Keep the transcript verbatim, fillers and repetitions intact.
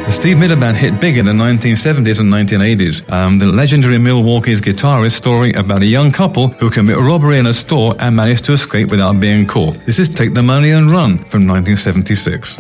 The Steve Miller Band hit big in the nineteen seventies and nineteen eighties. Um, the legendary Milwaukee's guitarist story about a young couple who commit robbery in a store and manage to escape without being caught. This is Take the Money and Run from nineteen seventy-six.